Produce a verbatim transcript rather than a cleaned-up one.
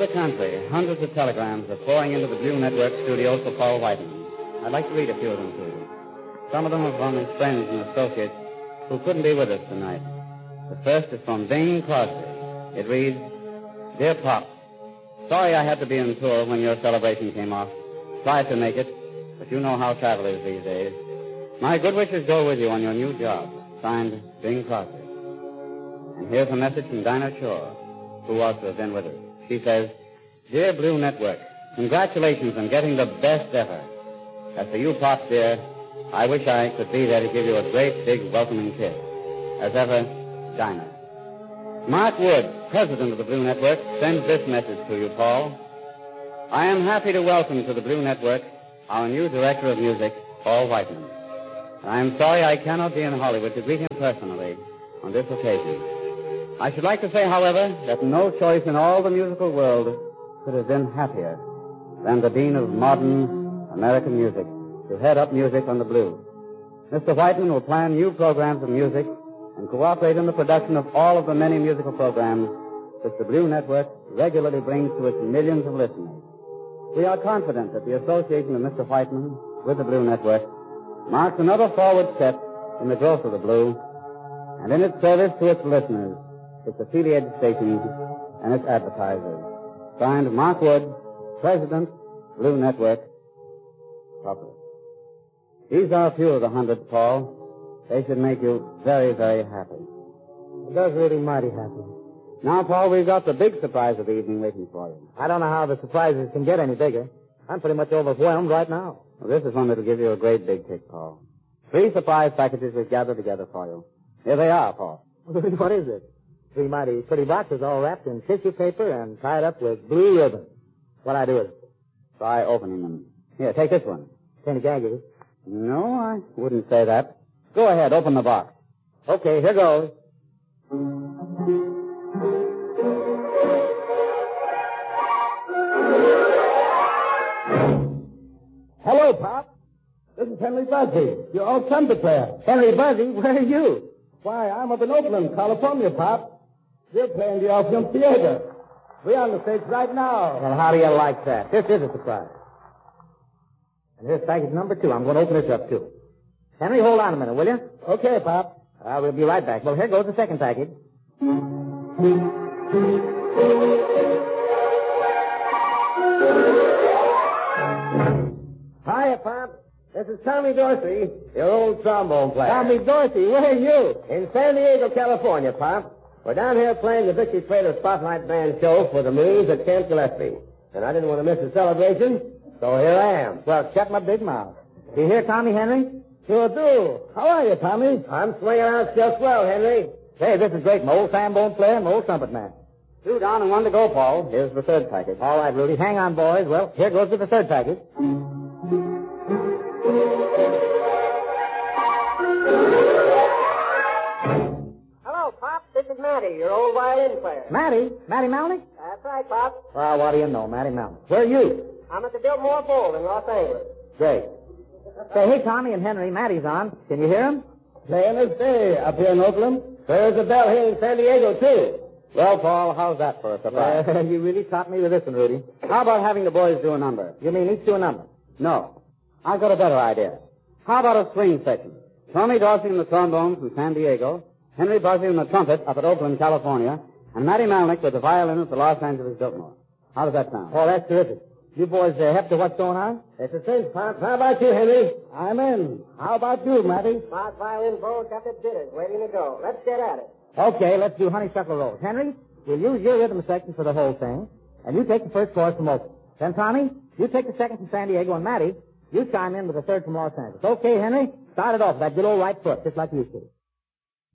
country, hundreds of telegrams are pouring into the Blue Network studios for Paul Whiteman. I'd like to read a few of them to you. Some of them are from his friends and associates who couldn't be with us tonight. The first is from Bing Crosby. It reads, Dear Pop, sorry I had to be on tour when your celebration came off. Tried to make it, but you know how travel is these days. My good wishes go with you on your new job. Signed, Bing Crosby. And here's a message from Dinah Shore, who was to have been with us. She says, Dear Blue Network, congratulations on getting the best ever. As for you, Pop, dear, I wish I could be there to give you a great, big, welcoming kiss. As ever, Dinah. Mark Wood, president of the Blue Network, sends this message to you, Paul. I am happy to welcome to the Blue Network our new director of music, Paul Whiteman. I am sorry I cannot be in Hollywood to greet him personally on this occasion. I should like to say, however, that no choice in all the musical world could have been happier than the dean of modern American music to head up music on the Blue. Mister Whiteman will plan new programs of music and cooperate in the production of all of the many musical programs which the Blue Network regularly brings to its millions of listeners. We are confident that the association of Mister Whiteman with the Blue Network marks another forward step in the growth of the Blue and in its service to its listeners, its affiliated stations, and its advertisers. Signed, Mark Wood, President, Blue Network, Public. These are a few of the hundreds, Paul. They should make you very, very happy. It does really mighty happy. Now, Paul, we've got the big surprise of the evening waiting for you. I don't know how the surprises can get any bigger. I'm pretty much overwhelmed right now. Well, this is one that'll give you a great big kick, Paul. Three surprise packages we've gathered together for you. Here they are, Paul. What is it? Three mighty pretty boxes all wrapped in tissue paper and tied up with blue ribbon. What'd I do with it? Try opening them. Here, take this one. Can't gag you. No, I wouldn't say that. Go ahead, open the box. Okay, here goes. Hello, Pop. This is Henry Buzzy, your old trumpet player. Henry Buzzy? Where are you? Why, I'm up in Oakland, California, Pop. We're playing the Orpheum Theater. We're on the stage right now. Well, how do you like that? This is a surprise. And here's package number two. I'm going to open this up, too. Henry, hold on a minute, will you? Okay, Pop. Uh, we'll be right back. Well, here goes the second package. Hiya, Pop. This is Tommy Dorsey, your old trombone player. Tommy Dorsey, where are you? In San Diego, California, Pop. We're down here playing the Victory Trader Spotlight Band show for the Marines at Camp Gillespie. And I didn't want to miss the celebration, so here I am. Well, shut my big mouth. Do you hear Tommy, Henry? Sure do. How are you, Tommy? I'm swinging out just well, Henry. Hey, this is great. My old trombone player and my old trumpet man. Two down and one to go, Paul. Here's the third package. All right, Rudy. Hang on, boys. Well, here goes to the third package. Hello, Pop. This is Matty, your old violin player. Matty? Matty Malnick? That's right, Pop. Well, what do you know, Matty Malnick? Where are you? I'm at the Biltmore Bowl in Los Angeles. Great. Say, hey, Tommy and Henry, Matty's on. Can you hear him? Playing his day up here in Oakland. There's a bell here in San Diego, too. Well, Paul, how's that for a surprise? Well, you really taught me with this one, Rudy. How about having the boys do a number? You mean each do a number? No. I've got a better idea. How about a swing section? Tommy Dorsey in the trombone from San Diego, Henry Buzzy in the trumpet up at Oakland, California, and Matty Malnick with the violin at the Los Angeles Biltmore. How does that sound? Oh, that's terrific. You boys uh, hep to what's going on? It's a cinch, Pop. How about you, Henry? I'm in. How about you, Matty? My violin bowl got the bidders waiting to go. Let's get at it. Okay, let's do Honeysuckle Rose. Henry, we'll use your rhythm section for the whole thing, and you take the first chorus from Oakland. Then, Tommy, you take the second from San Diego, and Matty, you chime in with the third from Los Angeles. Okay, Henry? Start it off with that good old right foot, just like you used to.